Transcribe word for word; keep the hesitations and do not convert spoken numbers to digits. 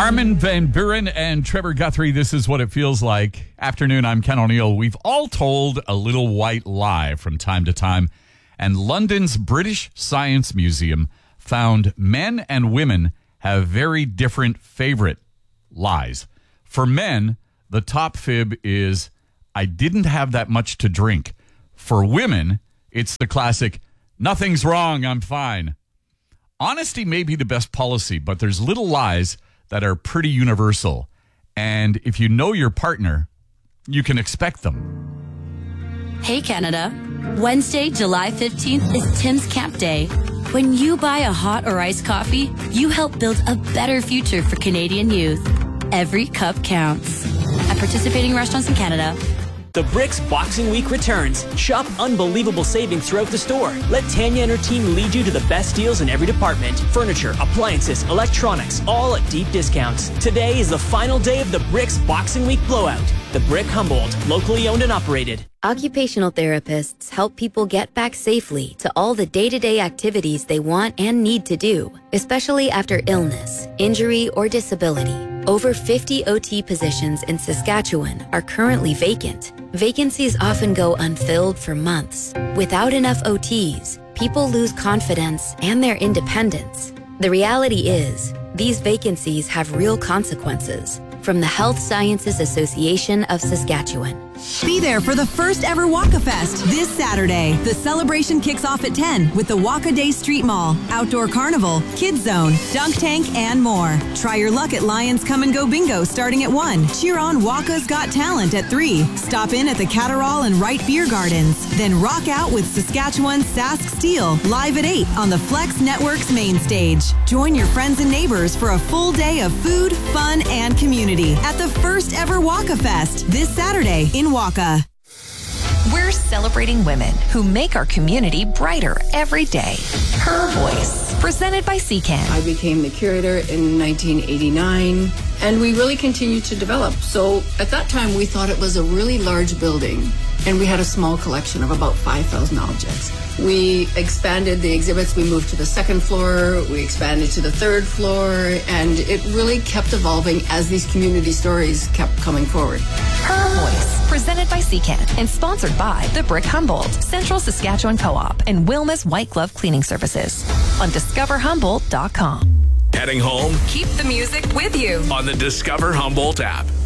Armin van Buuren and Trevor Guthrie, this is what it feels like. Afternoon, I'm Ken O'Neill. We've all told a little white lie from time to time, and London's British Science Museum found men and women have very different favorite lies. For men, the top fib is, I didn't have that much to drink. For women, it's the classic, nothing's wrong, I'm fine. Honesty may be the best policy, but there's little lies that are pretty universal. And if you know your partner, you can expect them. Hey, Canada. Wednesday, July fifteenth is Tim's Camp Day. When you buy a hot or iced coffee, you help build a better future for Canadian youth. Every cup counts. At participating restaurants in Canada. The Bricks Boxing Week returns. Shop unbelievable savings throughout the store. Let Tanya and her team lead you to the best deals in every department. Furniture, appliances, electronics, all at deep discounts. Today is the final day of the Bricks Boxing Week blowout. The Brick Humboldt, locally owned and operated. Occupational therapists help people get back safely to all the day-to-day activities they want and need to do, especially after illness, injury, or disability. Over fifty O T positions in Saskatchewan are currently vacant. Vacancies often go unfilled for months. Without enough O Ts, people lose confidence and their independence. The reality is, these vacancies have real consequences. From the Health Sciences Association of Saskatchewan. Be there for the first ever Waka Fest this Saturday. The celebration kicks off at ten with the Waka Day Street Mall, Outdoor Carnival, Kids Zone, Dunk Tank, and more. Try your luck at Lions Come and Go Bingo starting at one. Cheer on Waka's Got Talent at three. Stop in at the Catterall and Wright Beer Gardens. Then rock out with Saskatchewan's Sask Steel live at eight on the Flex Network's main stage. Join your friends and neighbors for a full day of food, fun, and community at the first ever Waka Fest this Saturday in Waka. We're celebrating women who make our community brighter every day. Her Voice, presented by C CAN. I became the curator in nineteen eighty-nine, and we really continued to develop. So at that time, we thought it was a really large building, and we had a small collection of about five thousand objects. We expanded the exhibits. We moved to the second floor. We expanded to the third floor, and it really kept evolving as these community stories kept coming forward. Her Voice, presented by C CAN and sponsored by the Brick Humboldt, Central Saskatchewan Co-op, and Wilma's White Glove Cleaning Services on discover humboldt dot com. Heading home? Keep the music with you On the Discover Humboldt app.